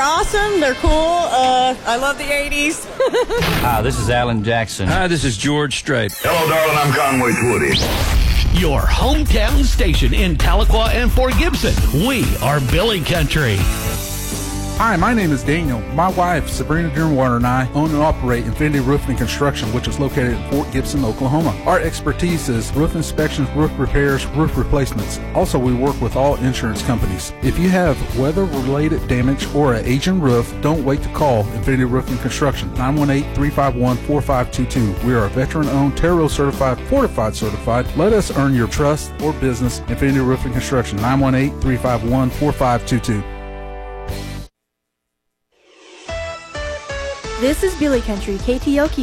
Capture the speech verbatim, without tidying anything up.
awesome. They're cool. Uh, I love the eighties. Hi, this is Alan Jackson. Hi, this is George Strait. Hello, darling. I'm Conway Twitty. Your hometown station in Tahlequah and Fort Gibson. We are Billy Country. Hi, my name is Daniel. My wife, Sabrina Dearwater, and I own and operate Infinity Roofing and Construction, which is located in Fort Gibson, Oklahoma. Our expertise is roof inspections, roof repairs, roof replacements. Also, we work with all insurance companies. If you have weather-related damage or an aging roof, don't wait to call Infinity Roofing and Construction, nine one eight, three five one, four five two two. We are a veteran-owned, Terro certified, fortified certified. Let us earn your trust or business. Infinity Roofing and Construction, nine one eight, three five one, four five two two. This is Billy Country, K T L Q.